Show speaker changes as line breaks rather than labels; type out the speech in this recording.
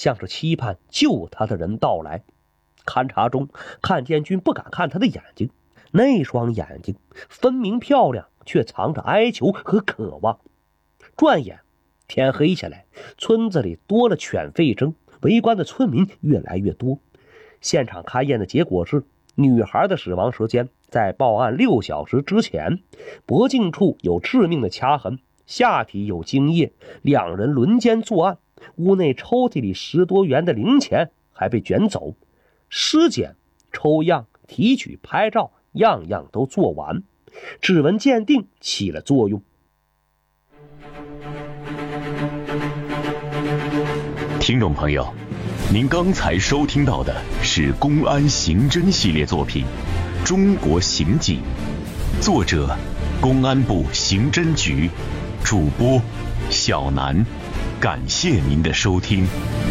像是期盼救他的人到来。勘察中，看监军不敢看他的眼睛，那双眼睛分明漂亮，却藏着哀求和渴望。转眼天黑下来，村子里多了犬吠声，围观的村民越来越多。现场勘验的结果是，女孩的死亡时间在报案6小时之前，脖颈处有致命的掐痕，下体有精液，2人轮奸作案，屋内抽屉里10多元的零钱还被卷走。尸检、抽样、提取、拍照，样样都做完，指纹鉴定起了作用。
听众朋友，您刚才收听到的是公安刑侦系列作品《中国刑警》，作者公安部刑侦局，主播小南，感谢您的收听。